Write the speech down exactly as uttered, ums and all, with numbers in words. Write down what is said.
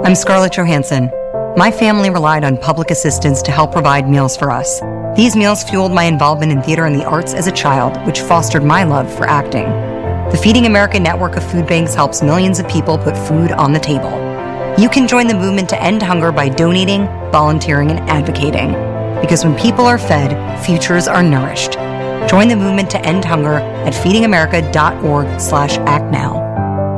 I'm Scarlett Johansson. My family relied on public assistance to help provide meals for us. These meals fueled my involvement in theater and the arts as a child, which fostered my love for acting. The Feeding America network of food banks helps millions of people put food on the table. You can join the movement to end hunger by donating, volunteering, and advocating. Because when people are fed, futures are nourished. Join the movement to end hunger at feedingamerica.org slash act now.